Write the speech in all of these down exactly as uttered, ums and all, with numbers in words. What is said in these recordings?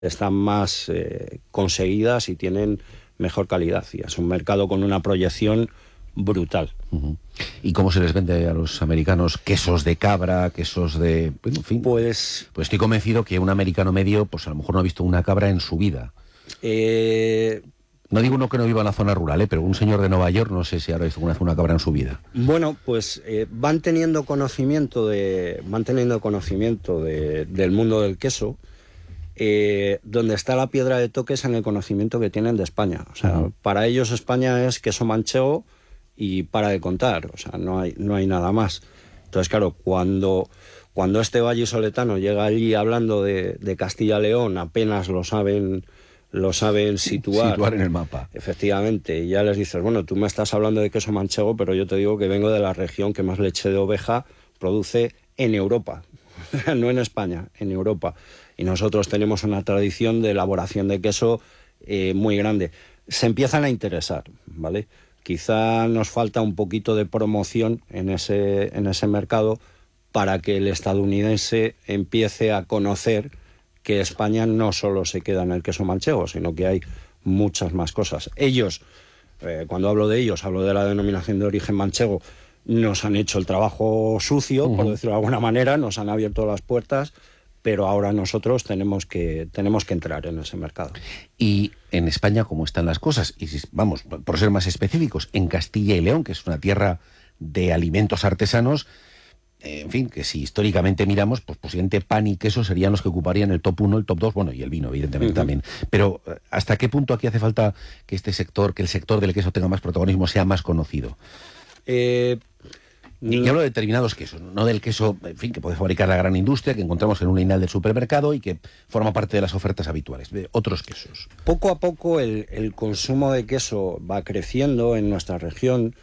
están más eh, conseguidas y tienen mejor calidad. Y es un mercado con una proyección brutal. Uh-huh. ¿Y cómo se les vende a los americanos quesos de cabra, quesos de... Bueno, en fin, pues, pues estoy convencido que un americano medio, pues a lo mejor no ha visto una cabra en su vida. Eh... No digo uno que no viva en la zona rural, ¿eh? Pero un señor de Nueva York no sé si habrá visto una, una cabra en su vida. Bueno, pues eh, van teniendo conocimiento de, van teniendo conocimiento de, del mundo del queso. Eh, donde está la piedra de toque es en el conocimiento que tienen de España. O sea, uh-huh. Para ellos España es queso manchego y para de contar. O sea, no hay, no hay nada más. Entonces, claro, cuando, cuando este vallisoletano llega allí hablando de, de Castilla-León, apenas lo saben... lo saben situar. Situar en el mapa. Efectivamente, y ya les dices, bueno, tú me estás hablando de queso manchego, pero yo te digo que vengo de la región que más leche de oveja produce en Europa, no en España, en Europa. Y nosotros tenemos una tradición de elaboración de queso eh, muy grande. Se empiezan a interesar, ¿vale? Quizá nos falta un poquito de promoción en ese, en ese mercado para que el estadounidense empiece a conocer que España no solo se queda en el queso manchego, sino que hay muchas más cosas. Ellos, eh, cuando hablo de ellos, hablo de la denominación de origen manchego, nos han hecho el trabajo sucio, uh-huh. por decirlo de alguna manera, nos han abierto las puertas, pero ahora nosotros tenemos que, tenemos que entrar en ese mercado. Y en España, ¿cómo están las cosas? Y si, vamos, por ser más específicos, en Castilla y León, que es una tierra de alimentos artesanos, en fin, que si históricamente miramos, pues posiblemente pan y queso serían los que ocuparían el top uno, el top dos, bueno, y el vino, evidentemente, uh-huh. también. Pero, ¿hasta qué punto aquí hace falta que este sector, que el sector del queso tenga más protagonismo, sea más conocido? Eh, y no. Hablo de determinados quesos, no del queso, en fin, que puede fabricar la gran industria, que encontramos en un lineal del supermercado y que forma parte de las ofertas habituales, de otros quesos. Poco a poco el, el consumo de queso va creciendo en nuestra región.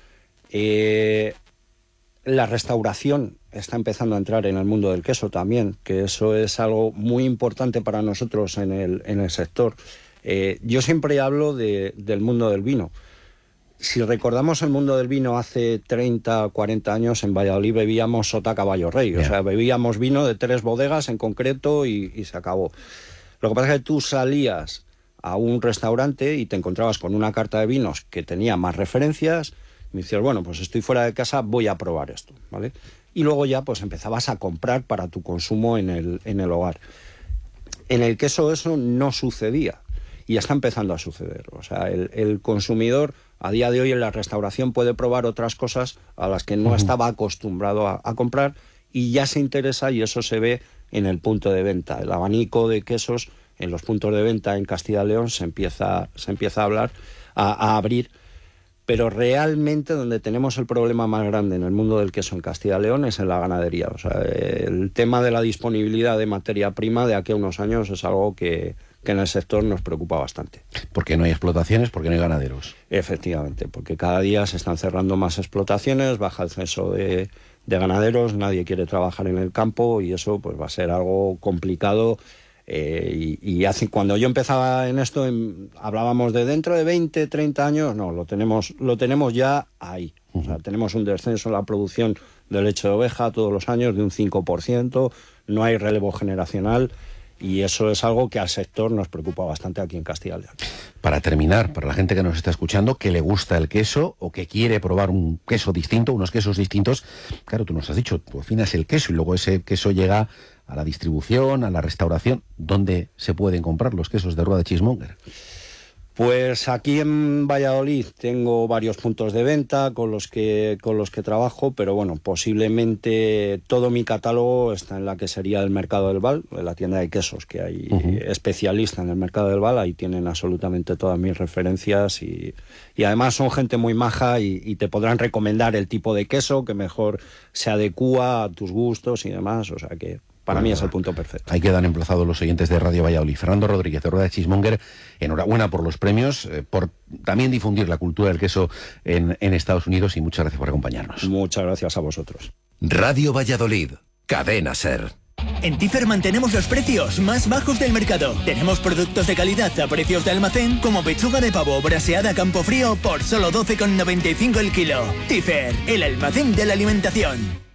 Eh, la restauración está empezando a entrar en el mundo del queso también, que eso es algo muy importante para nosotros en el, en el sector. Eh, yo siempre hablo de, del mundo del vino. Si recordamos el mundo del vino hace treinta, cuarenta años, en Valladolid bebíamos sota caballo rey. Yeah. O sea, bebíamos vino de tres bodegas en concreto y, y se acabó. Lo que pasa es que tú salías a un restaurante y te encontrabas con una carta de vinos que tenía más referencias. Me decías, bueno, pues estoy fuera de casa, voy a probar esto, ¿vale? Y luego ya pues empezabas a comprar para tu consumo en el, en el hogar. En el queso eso no sucedía y está empezando a suceder. O sea, el, el consumidor a día de hoy en la restauración puede probar otras cosas a las que no uh-huh. estaba acostumbrado a, a comprar y ya se interesa, y eso se ve en el punto de venta. El abanico de quesos en los puntos de venta en Castilla y León se empieza, se empieza a hablar, a, a abrir. Pero realmente donde tenemos el problema más grande en el mundo del queso en Castilla y León es en la ganadería. O sea, el tema de la disponibilidad de materia prima de aquí a unos años es algo que, que en el sector nos preocupa bastante. Porque no hay explotaciones, porque no hay ganaderos. Efectivamente, porque cada día se están cerrando más explotaciones, baja el censo de, de ganaderos, nadie quiere trabajar en el campo y eso pues va a ser algo complicado. Eh, y, y hace, cuando yo empezaba en esto, en, hablábamos de dentro de veinte, treinta años, no, lo tenemos, lo tenemos ya ahí. O sea, tenemos un descenso en la producción de leche de oveja todos los años de un cinco por ciento, no hay relevo generacional y eso es algo que al sector nos preocupa bastante aquí en Castilla y León. Para terminar, para la gente que nos está escuchando, que le gusta el queso o que quiere probar un queso distinto, unos quesos distintos, claro, tú nos has dicho, tú afinas el queso y luego ese queso llega a la distribución, a la restauración. ¿Dónde se pueden comprar los quesos de Rua de Chismonger? Pues aquí en Valladolid tengo varios puntos de venta con los que con los que trabajo, pero bueno, posiblemente todo mi catálogo está en la que sería el Mercado del Val, en la tienda de quesos, que hay uh-huh. especialista en el Mercado del Val, ahí tienen absolutamente todas mis referencias y, y además son gente muy maja y, y te podrán recomendar el tipo de queso que mejor se adecúa a tus gustos y demás, o sea que para mí es el punto perfecto. Ahí quedan emplazados los oyentes de Radio Valladolid. Fernando Rodríguez, de Rueda de Chismonger, enhorabuena por los premios, eh, por también difundir la cultura del queso en, en Estados Unidos y muchas gracias por acompañarnos. Muchas gracias a vosotros. Radio Valladolid, Cadena SER. En Tifer mantenemos los precios más bajos del mercado. Tenemos productos de calidad a precios de almacén como pechuga de pavo braseada Campofrío por solo doce con noventa y cinco el kilo. Tifer, el almacén de la alimentación.